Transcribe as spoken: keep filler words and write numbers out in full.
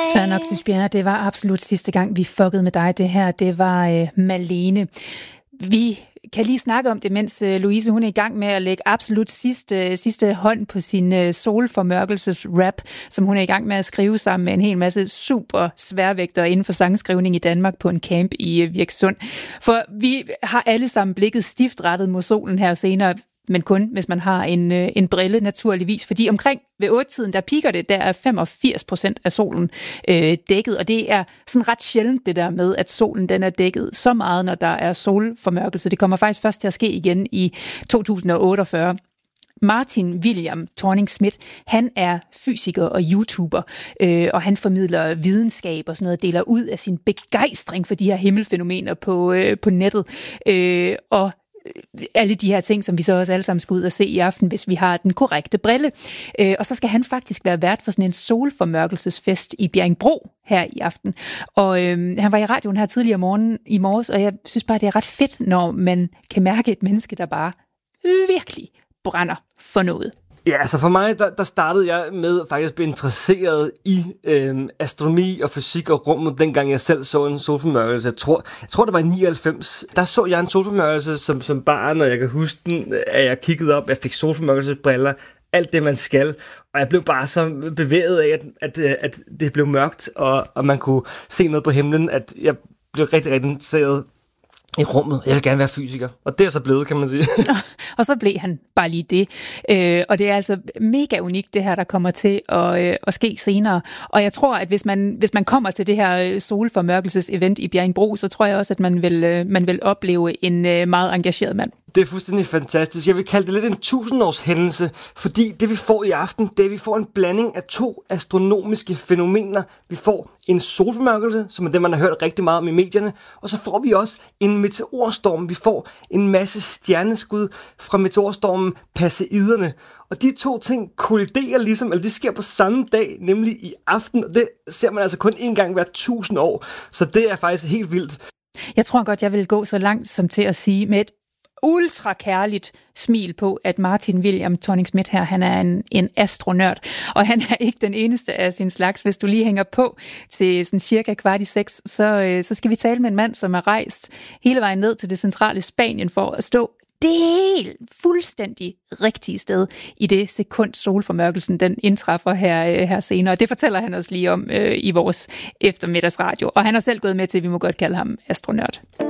Fair nok, synes Bjerre, det var absolut sidste gang, vi fuckede med dig. Det her, det var øh, Malene. Vi kan lige snakke om det, mens øh, Louise hun er i gang med at lægge absolut sidste, sidste hånd på sin øh, solformørkelses-rap, som hun er i gang med at skrive sammen med en hel masse super sværvægtere inden for sangskrivning i Danmark på en camp i øh, Virksund. For vi har alle sammen blikket stift rettet mod solen her senere, men kun hvis man har en, øh, en brille naturligvis, fordi omkring ved otte-tiden, der piker det, der er femogfirs procent af solen øh, dækket, og det er sådan ret sjældent det der med, at solen den er dækket så meget, når der er solformørkelse. Det kommer faktisk først til at ske igen i to tusind og otteogfyrre. Martin William Thorning-Schmidt, han er fysiker og YouTuber, øh, og han formidler videnskab og sådan noget, deler ud af sin begejstring for de her himmelfænomener på, øh, på nettet, øh, og alle de her ting, som vi så også alle sammen skal ud og se i aften, hvis vi har den korrekte brille. Øh, og så skal han faktisk være vært for sådan en solformørkelsesfest i Bjerringbro her i aften. Og øh, han var i radioen her tidligere morgen i morges, og jeg synes bare, det er ret fedt, når man kan mærke et menneske, der bare virkelig brænder for noget. Ja, altså for mig, der, der startede jeg med faktisk at blive interesseret i øhm, astronomi og fysik og rummet, dengang jeg selv så en solformørkelse. Jeg tror, jeg tror det var i nioghalvfems. Der så jeg en solformørkelse som, som barn, og jeg kan huske den, at jeg kiggede op, jeg fik solformørkelsesbriller, alt det man skal, og jeg blev bare så bevæget af, at, at, at det blev mørkt, og, og man kunne se noget på himlen, at jeg blev rigtig, rigtig interesseret i rummet. Jeg vil gerne være fysiker. Og det er så blevet, kan man sige. Og så blev han bare lige det. Øh, og det er altså mega unikt, det her, der kommer til at, øh, at ske senere. Og jeg tror, at hvis man, hvis man kommer til det her solformørkelses-event i Bjerringbro, så tror jeg også, at man vil, øh, man vil opleve en øh, meget engageret mand. Det er fuldstændig fantastisk. Jeg vil kalde det lidt en tusindårs hændelse, fordi det vi får i aften, det er, at vi får en blanding af to astronomiske fænomener. Vi får en solformørkelse, som er det, man har hørt rigtig meget om i medierne, og så får vi også en meteorstorm. Vi får en masse stjerneskud fra meteorstormen Perseiderne. Og de to ting kolliderer ligesom, eller de sker på samme dag, nemlig i aften, og det ser man altså kun en gang hver tusind år. Så det er faktisk helt vildt. Jeg tror godt, jeg vil gå så langt som til at sige med et ultra kærligt smil på, at Martin William Thorning-Schmidt her, han er en, en astronørd, og han er ikke den eneste af sin slags. Hvis du lige hænger på til sådan cirka kvart i seks, så, øh, så skal vi tale med en mand, som er rejst hele vejen ned til det centrale Spanien for at stå det helt fuldstændig rigtige sted i det sekund solformørkelsen, den indtræffer her, øh, her senere. Det fortæller han os lige om øh, i vores eftermiddagsradio, og han har selv gået med til, at vi må godt kalde ham astronørd.